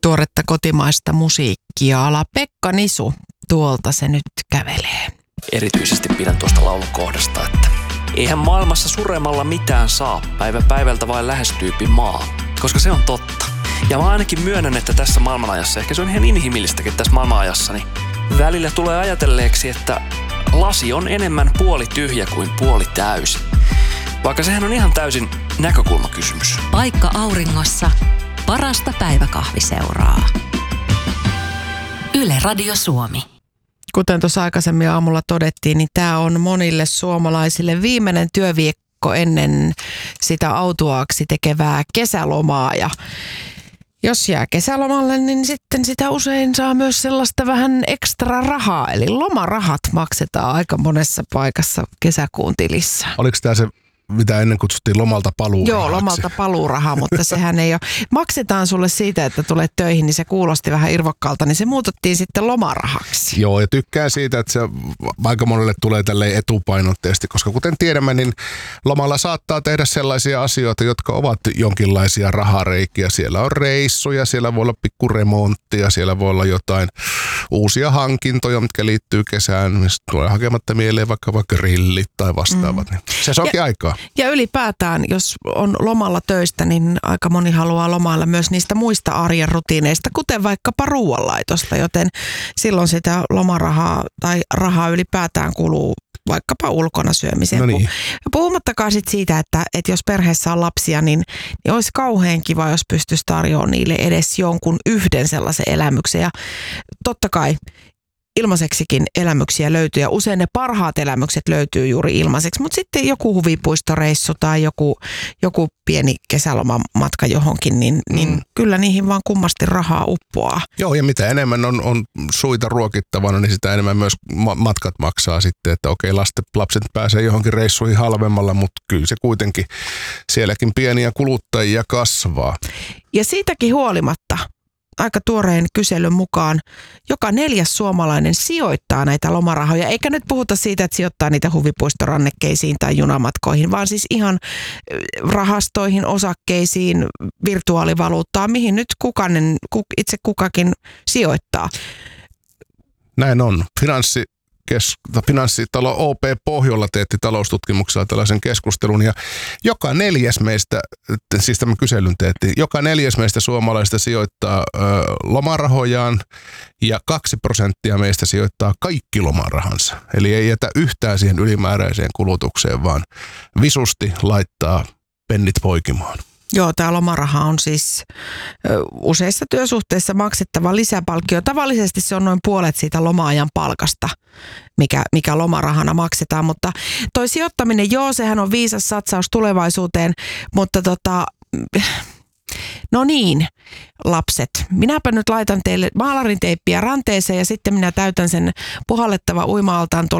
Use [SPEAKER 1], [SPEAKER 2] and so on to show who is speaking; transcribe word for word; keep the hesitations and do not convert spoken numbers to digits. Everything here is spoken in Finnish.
[SPEAKER 1] tuoretta kotimaista musiikkia. Ala Pekka Nisu, tuolta se nyt kävelee.
[SPEAKER 2] Erityisesti pidän tuosta laulukohdasta, että eihän maailmassa suremalla mitään saa, päivä päivältä vain lähestyypi maa, koska se on totta. Ja mä ainakin myönnän, että tässä maailmanajassa, ehkä se on ihan inhimillistäkin tässä maailmanajassa, niin välillä tulee ajatelleeksi, että lasi on enemmän puoli tyhjä kuin puoli täysi. Vaikka sehän on ihan täysin näkökulmakysymys.
[SPEAKER 3] Paikka auringossa, parasta päiväkahviseuraa. Yle Radio Suomi.
[SPEAKER 1] Kuten tuossa aikaisemmin aamulla todettiin, niin tämä on monille suomalaisille viimeinen työviikko ennen sitä autuaaksi tekevää kesälomaa. Ja jos jää kesälomalle, niin sitten sitä usein saa myös sellaista vähän ekstra rahaa. Eli lomarahat maksetaan aika monessa paikassa kesäkuun tilissä.
[SPEAKER 4] Oliko tämä se, mitä ennen kutsuttiin lomalta paluurahaksi?
[SPEAKER 1] Joo, lomalta paluuraha, mutta sehän ei ole. Maksetaan sulle siitä, että tulet töihin, niin se kuulosti vähän irvokkaalta, niin se muututtiin sitten lomarahaksi.
[SPEAKER 4] Joo, ja tykkään siitä, että se aika monelle tulee tälleen etupainotteisesti, koska kuten tiedämme, niin lomalla saattaa tehdä sellaisia asioita, jotka ovat jonkinlaisia rahareikiä. Siellä on reissuja, siellä voi olla pikku remonttia, siellä voi olla jotain uusia hankintoja, mitkä liittyy kesään, mistä tulee hakematta mieleen vaikka vaikka grillit tai vastaavat. Mm. Se soki aikaa.
[SPEAKER 1] Ja ylipäätään, jos on lomalla töistä, niin aika moni haluaa lomailla myös niistä muista arjen rutiineista, kuten vaikkapa ruoanlaitosta, joten silloin sitä lomarahaa tai rahaa ylipäätään kuluu vaikkapa ulkona syömiseen.
[SPEAKER 4] No niin.
[SPEAKER 1] Puhumattakaan sit siitä, että, että jos perheessä on lapsia, niin, niin olisi kauhean kiva, jos pystyisi tarjoamaan niille edes jonkun yhden sellaisen elämyksen. Ja totta kai ilmaiseksikin elämyksiä löytyy ja usein ne parhaat elämykset löytyy juuri ilmaiseksi, mutta sitten joku huvipuistoreissu tai joku, joku pieni kesälomamatka johonkin, niin, niin mm. kyllä niihin vaan kummasti rahaa uppoaa.
[SPEAKER 4] Joo, ja mitä enemmän on, on suita ruokittavana, niin sitä enemmän myös ma- matkat maksaa sitten, että okei, lasten, lapset pääsee johonkin reissuihin halvemmalla, mutta kyllä se kuitenkin sielläkin pieniä kuluttajia kasvaa.
[SPEAKER 1] Ja siitäkin huolimatta, aika tuoreen kyselyn mukaan joka neljäs suomalainen sijoittaa näitä lomarahoja. Eikä nyt puhuta siitä, että sijoittaa niitä huvipuistorannekkeisiin tai junamatkoihin, vaan siis ihan rahastoihin, osakkeisiin, virtuaalivaluuttaan, mihin nyt kukainen, itse kukakin sijoittaa.
[SPEAKER 4] Näin on. Finanssi Kes, finanssitalo O P Pohjola teetti taloustutkimuksella tällaisen keskustelun ja joka neljäs meistä, siis tämän kyselyn teetti, joka neljäs meistä suomalaisista sijoittaa ö, lomarahojaan ja kaksi prosenttia meistä sijoittaa kaikki lomarahansa. Eli ei jätä yhtään siihen ylimääräiseen kulutukseen, vaan visusti laittaa pennit poikimaan.
[SPEAKER 1] Joo, tämä lomaraha on siis ö, useissa työsuhteissa maksettava lisäpalkkio. Tavallisesti se on noin puolet siitä loma-ajan palkasta, mikä, mikä lomarahana maksetaan. Mutta toi sijoittaminen, joo, sehän on viisas satsaus tulevaisuuteen, mutta tota, no niin, lapset. Minäpä nyt laitan teille maalarinteippiä ranteeseen ja sitten minä täytän sen puhallettava uima-altaan